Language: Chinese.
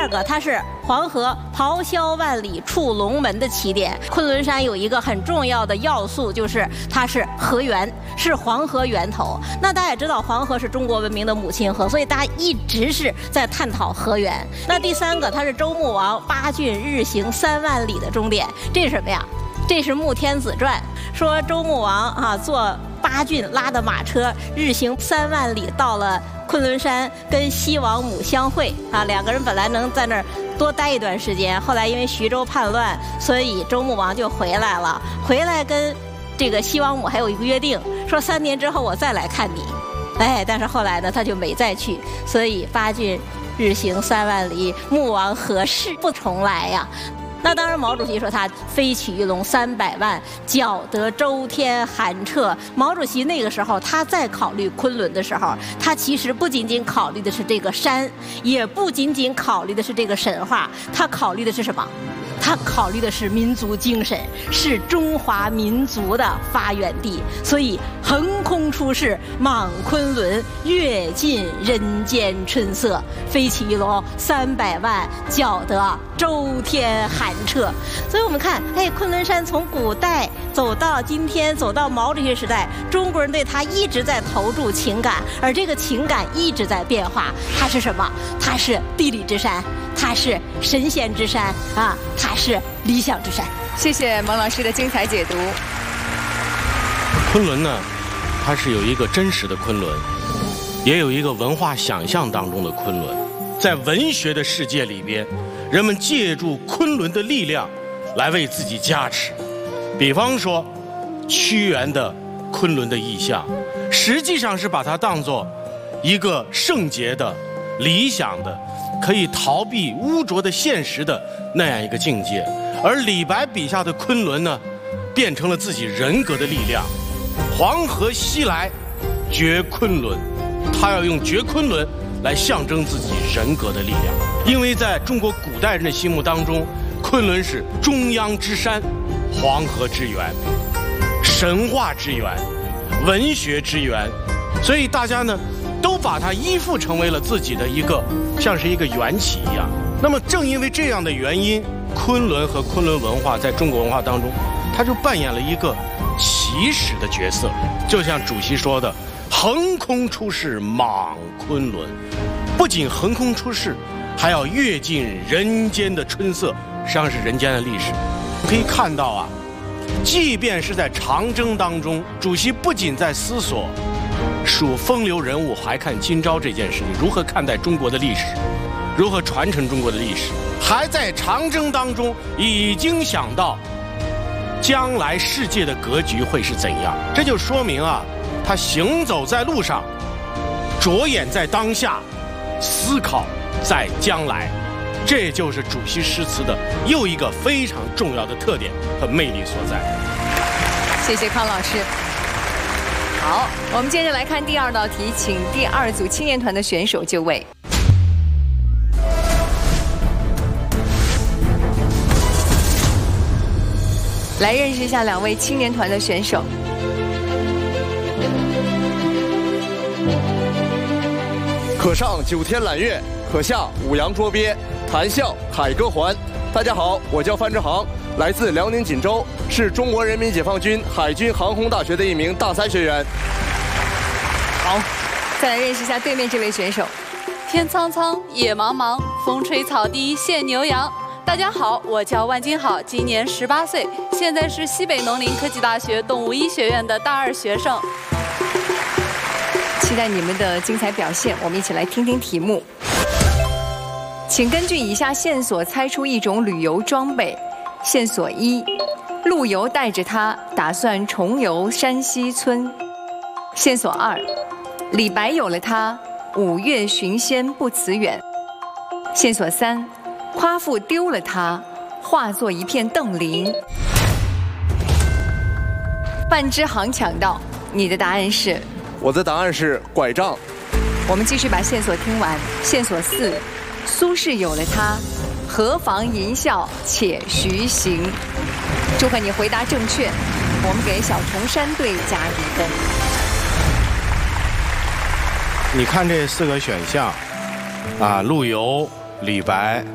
二个，它是黄河咆哮万里出龙门的起点。昆仑山有一个很重要的要素，就是它是河源，是黄河源头。那大家也知道，黄河是中国文明的母亲河，所以大家一直是在探讨河源。那第三个，它是周穆王8郡日行3万里的终点。这是什么呀？这是《穆天子传》，说周穆王坐8郡拉的马车，日行3万里，到了昆仑山，跟西王母相会两个人本来能在那儿多待一段时间，后来因为徐州叛乱，所以周穆王就回来了。回来跟这个西王母还有一个约定，说3年之后我再来看你。但是后来呢，他就没再去，所以8郡日行3万里，穆王何事不重来呀？那当然，毛主席说他飞取玉龙300万，缴得周天寒彻。毛主席那个时候他在考虑昆仑的时候，他其实不仅仅考虑的是这个山，也不仅仅考虑的是这个神话，他考虑的是什么？他考虑的是民族精神，是中华民族的发源地。所以横空出世，莽昆仑，阅尽人间春色，飞起玉龙300万，缴得周天寒彻。所以我们看，昆仑山从古代走到今天，走到毛主席时代，中国人对它一直在投注情感，而这个情感一直在变化。它是什么？它是地理之山，它是神仙之山它是理想之山。 谢谢蒙老师的精彩解读。 昆仑呢，它是有一个真实的昆仑，也有一个文化想象当中的昆仑。在文学的世界里边，人们借助昆仑的力量来为自己加持。比方说屈原的昆仑的意象，实际上是把它当作一个圣洁的、理想的、可以逃避污浊的现实的那样一个境界。而李白笔下的昆仑呢，变成了自己人格的力量。黄河西来绝昆仑，他要用绝昆仑来象征自己人格的力量。因为在中国古代人的心目当中，昆仑是中央之山，黄河之源，神话之源，文学之源，所以大家呢都把它依附成为了自己的一个，像是一个缘起一样。那么正因为这样的原因，昆仑和昆仑文化在中国文化当中，它就扮演了一个起始的角色。就像主席说的，横空出世莽昆仑，不仅横空出世，还要阅尽人间的春色，实际上是人间的历史。可以看到即便是在长征当中，主席不仅在思索数风流人物还看今朝这件事情，如何看待中国的历史，如何传承中国的历史，还在长征当中已经想到将来世界的格局会是怎样。这就说明他行走在路上，着眼在当下，思考在将来。这就是主席诗词的又一个非常重要的特点和魅力所在。 谢谢康老师。好，我们接着来看第2道题，请第2组青年团的选手就位。来认识一下2位青年团的选手。 可上9天揽月，可下5洋捉鳖，谈笑凯歌还。大家好，我叫范志航，来自辽宁锦州，是中国人民解放军海军航空大学的一名大3学员。 好，再来认识一下对面这位选手。 天苍苍，野茫茫，风吹草低见牛羊。大家好，我叫万金好，今年18岁，现在是西北农林科技大学动物医学院的大2学生。 期待你们的精彩表现，我们一起来听听题目。请根据以下线索猜出一种旅游装备。线索1，陆游带着它打算重游山西村。线索2，李白有了它，5月寻仙不辞远。线索3，夸父丢了它，化作一片邓林。范之航抢到，你的答案是？ 我的答案是拐杖。 我们继续把线索听完。线索4，苏轼有了它，何妨吟啸且徐行。祝贺你回答正确，我们给小重山队加1分。 你看这4个选项陆游、李白、